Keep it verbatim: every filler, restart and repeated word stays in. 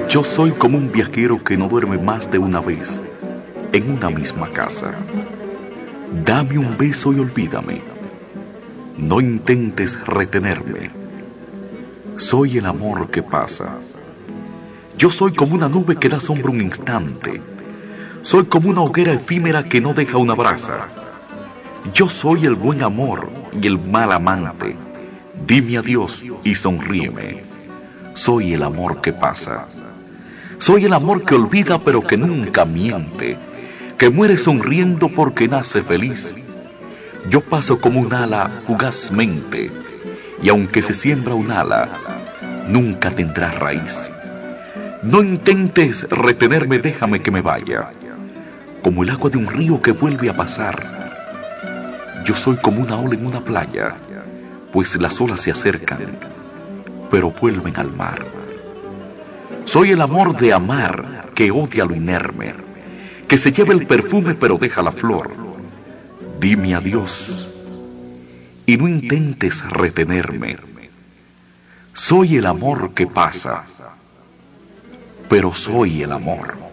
Yo soy como un viajero que no duerme más de una vez en una misma casa. Dame un beso y olvídame. No intentes retenerme. Soy el amor que pasa. Yo soy como una nube que da sombra un instante. Soy como una hoguera efímera que no deja una brasa. Yo soy el buen amor y el mal amante. Dime adiós y sonríeme. Soy el amor que pasa. Soy el amor que olvida pero que nunca miente, que muere sonriendo porque nace feliz. Yo paso como un ala fugazmente, y aunque se siembra un ala, nunca tendrá raíz. No intentes retenerme, déjame que me vaya, como el agua de un río que vuelve a pasar. Yo soy como una ola en una playa, pues las olas se acercan, pero vuelven al mar. Soy el amor de amar que odia lo inerme, que se lleva el perfume pero deja la flor. Dime adiós y no intentes retenerme. Soy el amor que pasa, pero soy el amor.